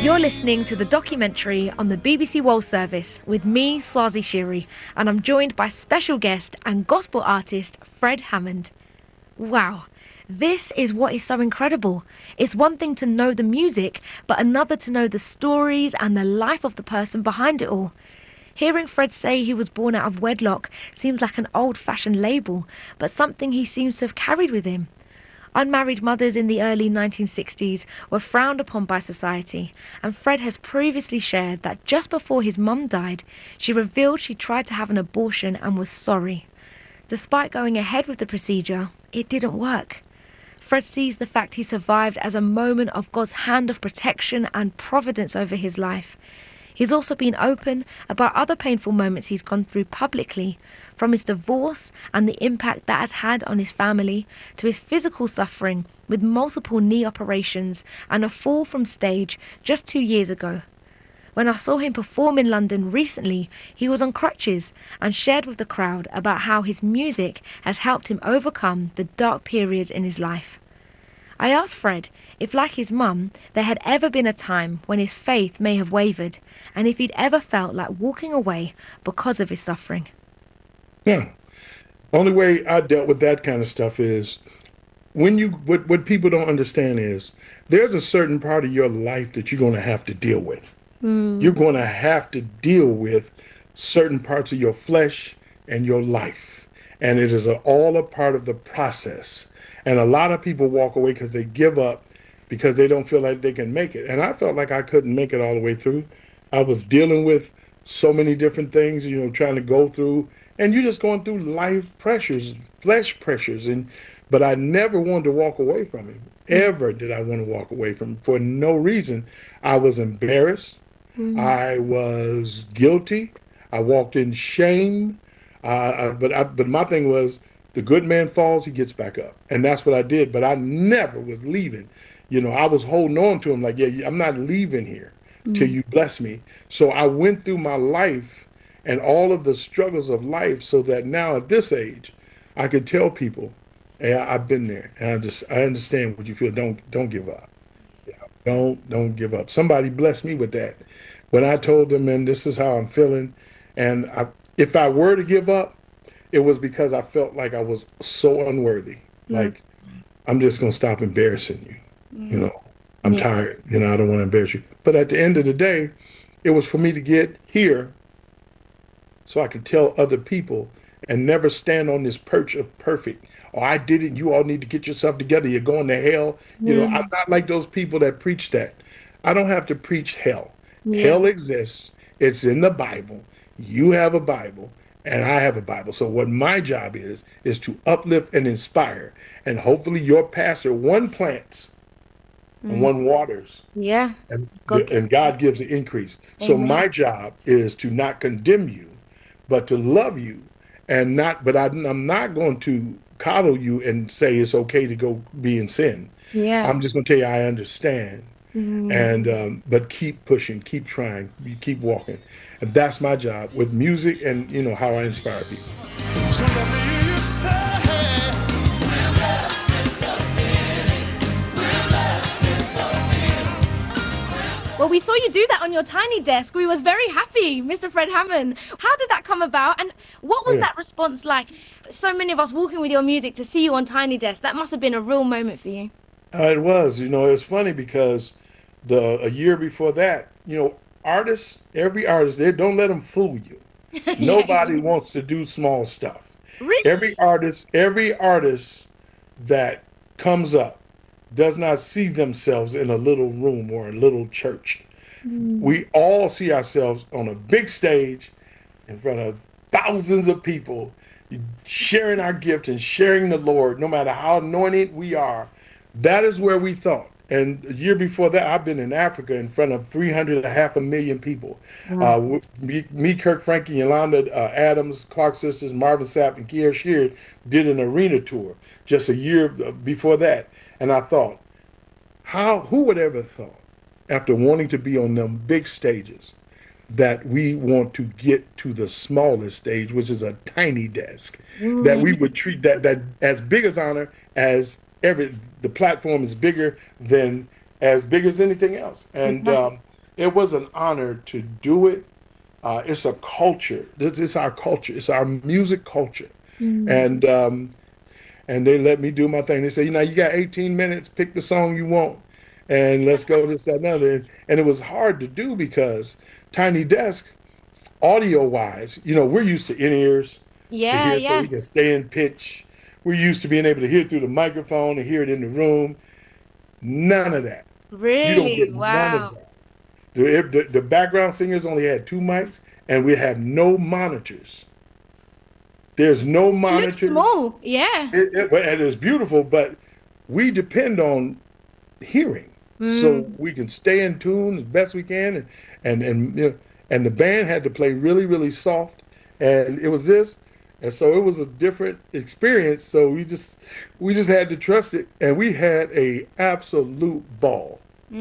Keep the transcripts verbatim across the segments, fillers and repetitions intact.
You're listening to the documentary on the B B C World Service with me, Swazi Shiri, and I'm joined by special guest and gospel artist Fred Hammond. Wow, this is what is so incredible. It's one thing to know the music, but another to know the stories and the life of the person behind it all. Hearing Fred say he was born out of wedlock seems like an old-fashioned label, but something he seems to have carried with him. Unmarried mothers in the early nineteen sixties were frowned upon by society, and Fred has previously shared that just before his mum died, she revealed she tried to have an abortion and was sorry. Despite going ahead with the procedure, it didn't work. Fred sees the fact he survived as a moment of God's hand of protection and providence over his life. He's also been open about other painful moments he's gone through publicly, from his divorce and the impact that has had on his family, to his physical suffering with multiple knee operations and a fall from stage just two years ago. When I saw him perform in London recently, he was on crutches and shared with the crowd about how his music has helped him overcome the dark periods in his life. I asked Fred if, like his mum, there had ever been a time when his faith may have wavered, and if he'd ever felt like walking away because of his suffering. Yeah. Only way I dealt with that kind of stuff is when you, what, what people don't understand is there's a certain part of your life that you're going to have to deal with. Mm. You're going to have to deal with certain parts of your flesh and your life. And it is a, all a part of the process. And a lot of people walk away because they give up because they don't feel like they can make it. And I felt like I couldn't make it all the way through. I was dealing with so many different things, you know, trying to go through, and you're just going through life pressures, flesh pressures. And but I never wanted to walk away from him. Ever did I want to walk away from him for no reason. I was embarrassed. Mm-hmm. I was guilty. I walked in shame. Uh, but I, but my thing was, the good man falls, he gets back up. And that's what I did. But I never was leaving. You know, I was holding on to him like, yeah, I'm not leaving here mm-hmm. till you bless me. So I went through my life and all of the struggles of life so that now at this age, I could tell people, hey, I, I've been there. And I just, I understand what you feel. Don't, don't give up. Yeah, don't, don't give up. Somebody blessed me with that. When I told them, and this is how I'm feeling. And I, if I were to give up, it was because I felt like I was so unworthy. Mm-hmm. Like, I'm just going to stop embarrassing you. Mm-hmm. You know, I'm yeah. tired. You know, I don't want to embarrass you. But at the end of the day, it was for me to get here so I could tell other people and never stand on this perch of perfect. Oh, I did it. You all need to get yourself together. You're going to hell. Mm-hmm. You know, I'm not like those people that preach that. I don't have to preach hell. Yeah. Hell exists. It's in the Bible. You have a Bible. And I have a Bible. So what my job is, is to uplift and inspire. And hopefully your pastor, one plants mm. and one waters. Yeah. And God, and God gives the increase. Amen. So my job is to not condemn you, but to love you. And not, but I, I'm not going to coddle you and say it's okay to go be in sin. Yeah. I'm just going to tell you I understand. Mm. And um, but keep pushing, keep trying, you keep walking. And that's my job with music and, you know, how I inspire people. So let me stay. Well, we saw you do that on your tiny desk. We was very happy, Mister Fred Hammond. How did that come about? And what was yeah. that response like? So many of us walking with your music to see you on tiny desk. That must have been a real moment for you. Uh, it was. You know, it was funny because the a year before that, you know, artists, every artist, they don't let them fool you. Nobody wants to do small stuff. Really? Every artist, every artist that comes up does not see themselves in a little room or a little church. Mm. We all see ourselves on a big stage in front of thousands of people, sharing our gift and sharing the Lord, no matter how anointed we are. That is where we thought. And a year before that, I've been in Africa in front of three hundred and a half a million people. Mm-hmm. Uh, me, me, Kirk Franklin, Yolanda uh, Adams, Clark Sisters, Marvin Sapp, and Kier Sheard did an arena tour just a year before that. And I thought, how, who would ever thought, after wanting to be on them big stages, that we want to get to the smallest stage, which is a tiny desk, mm-hmm. that we would treat that, that as big as honor as every, the platform is bigger than as big as anything else. And mm-hmm. um, it was an honor to do it. Uh, it's a culture. This is our culture. It's our music culture. Mm. And um, and they let me do my thing. They say, you know, you got eighteen minutes, pick the song you want, and let's go this, that, and other. And, and it was hard to do because Tiny Desk, audio wise, you know, we're used to in ears to Yeah, hear so yeah. we can stay in pitch. We're used to being able to hear through the microphone and hear it in the room. None of that. You don't Really? get none of Wow. that. The, the, the background singers only had two mics, and we had no monitors. There's no It looks monitors. small. Yeah. It, it, and it's beautiful, but we depend on hearing so Mm. we can stay in tune as best we can. And and and you know, and the band had to play really really soft, and it was this, and so it was a different experience. So we just we just had to trust it, and we had a absolute ball.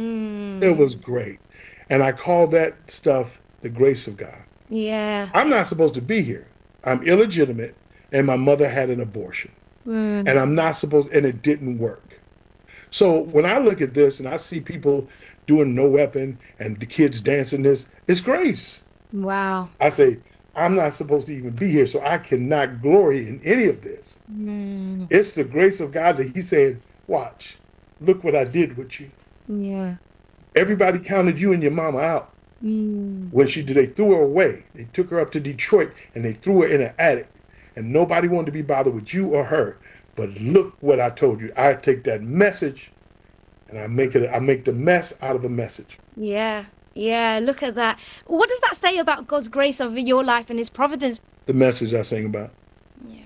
It Mm. was great, and I call that stuff the grace of God. Yeah. I'm not supposed to be here. I'm illegitimate, and my mother had an abortion, Mm. and I'm not supposed, and it didn't work. So when I look at this and I see people doing no weapon and the kids dancing this, it's grace. Wow. I say, I'm not supposed to even be here, so I cannot glory in any of this. Mm. It's the grace of God that He said, watch, look what I did with you. Yeah. Everybody counted you and your mama out. Mm. When she did, they threw her away. They took her up to Detroit and they threw her in an attic. And nobody wanted to be bothered with you or her. But look what I told you. I take that message and I make it I make the mess out of a message. Yeah. Yeah. Look at that. What does that say about God's grace over your life and His providence? The message I sing about. Yeah.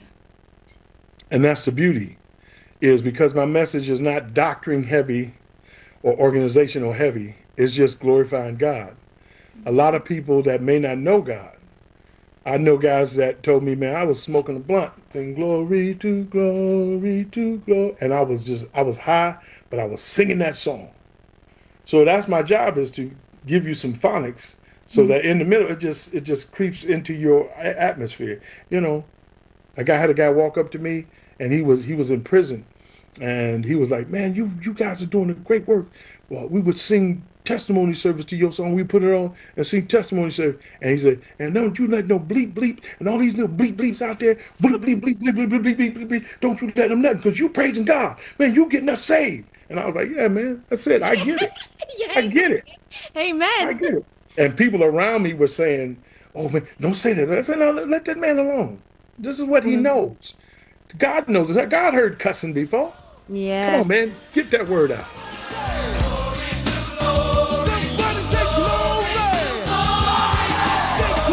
And that's the beauty, is because my message is not doctrine heavy or organizational heavy. It's just glorifying God. A lot of people that may not know God, I know guys that told me, man, I was smoking a blunt, saying glory to glory to glory. And I was just, I was high, but I was singing that song. So that's my job, is to give you some phonics so Mm. that in the middle, it just, it just creeps into your a- atmosphere. You know, like I had a guy walk up to me and he was, he was in prison and he was like, man, you, you guys are doing a great work. Well, we would sing testimony service to your song. We put it on and sing testimony service. And he said, and don't you let no bleep bleep and all these little bleep bleeps out there, bleep bleep bleep bleep bleep bleep bleep bleep, bleep, bleep. Don't you let them nothing, because you praising God. Man, you getting us saved. And I was like, yeah, man, that's it. I get it. Yeah. I get it. I Amen. get it. And people around me were saying, oh, man, don't say that. I said, no, let that man alone. This is what he Mm. knows. God knows it. God heard cussing before. Come Yeah. on, man. Get that word out. Somebody say glory. Say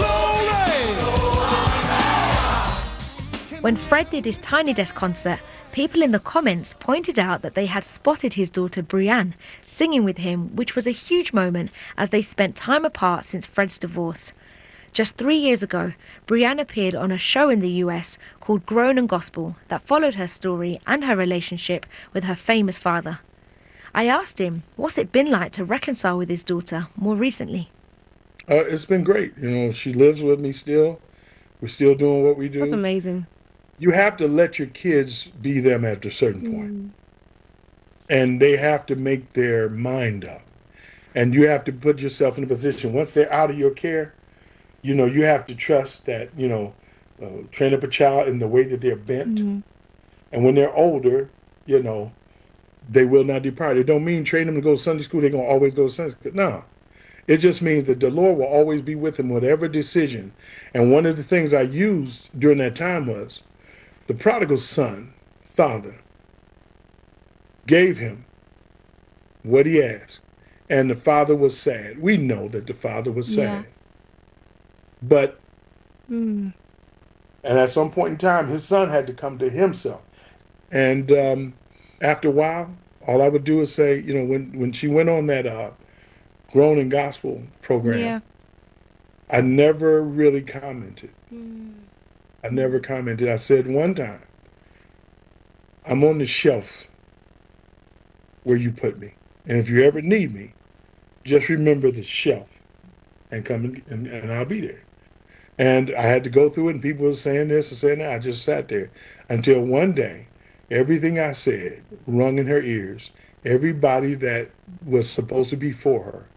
glory. When Fred did his Tiny Desk concert, people in the comments pointed out that they had spotted his daughter Brianne singing with him, which was a huge moment as they spent time apart since Fred's divorce. Just three years ago, Brianne appeared on a show in the U S called Grown and Gospel that followed her story and her relationship with her famous father. I asked him, what's it been like to reconcile with his daughter more recently? Uh, it's been great. You know, she lives with me still. We're still doing what we That's do. amazing. You have to let your kids be them at a certain point, Mm. and they have to make their mind up. And you have to put yourself in a position, once they're out of your care, you know, you have to trust that, you know, uh, train up a child in the way that they're bent. Mm. And when they're older, you know, they will not depart. It don't mean train them to go to Sunday school, they're going to always go to Sunday school. No. It just means that the Lord will always be with them, whatever decision. And one of the things I used during that time was the prodigal son, father, gave him what he asked. And the father was sad. We know that the father was Yeah. sad. But, Mm. and at some point in time, his son had to come to himself. And um, after a while, all I would do is say, you know, when, when she went on that uh, Grown in Gospel program, Yeah. I never really commented. Mm. I never commented. I said one time, I'm on the shelf where you put me. And if you ever need me, just remember the shelf and come and, and, and I'll be there. And I had to go through it, and people were saying this and saying that. I just sat there until one day, everything I said rung in her ears. Everybody that was supposed to be for her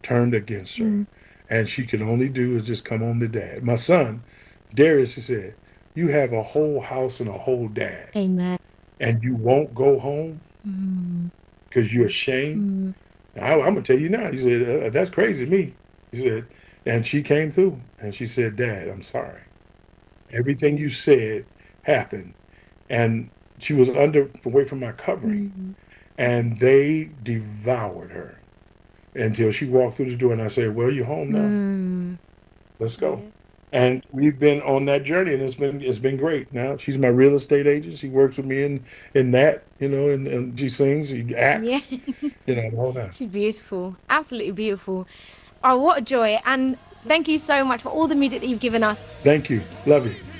turned against her. And she could only do is just come home to dad. My son, Darius, he said, you have a whole house and a whole dad, Amen. and you won't go home because you're ashamed. I, I'm gonna tell you now. He said, uh, that's crazy to me. He said, and she came through and she said, Dad, I'm sorry. Everything you said happened. And she was under away from my covering. And they devoured her until she walked through the door and I said, well, you're home now. Let's go. And we've been on that journey, and it's been it's been great. Now she's my real estate agent. She works with me in in that, you know, and, and she sings, she acts, Yeah. you know, the whole nine. She's beautiful. Absolutely beautiful. Oh, what a joy. And thank you so much for all the music that you've given us. Thank you. Love you.